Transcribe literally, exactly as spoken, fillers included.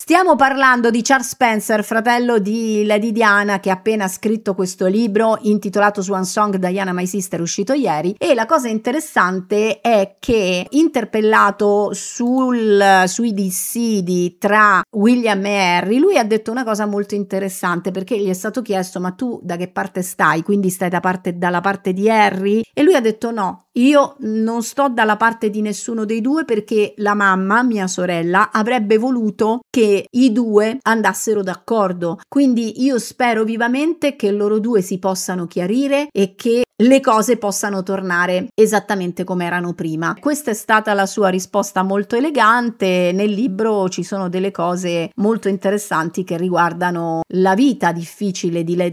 Stiamo parlando di Charles Spencer, fratello di Lady Diana, che ha appena scritto questo libro intitolato Swan Song, Diana My Sister, uscito ieri. E la cosa interessante è che, interpellato sul, sui dissidi tra William e Harry, lui ha detto una cosa molto interessante, perché gli è stato chiesto: ma tu da che parte stai? Quindi stai da parte, dalla parte di Harry? E lui ha detto: no, io non sto dalla parte di nessuno dei due, perché la mamma, mia sorella, avrebbe voluto che i due andassero d'accordo, quindi io spero vivamente che loro due si possano chiarire e che le cose possano tornare esattamente come erano prima. Questa è stata la sua risposta molto elegante. Nel libro ci sono delle cose molto interessanti che riguardano la vita difficile di Lady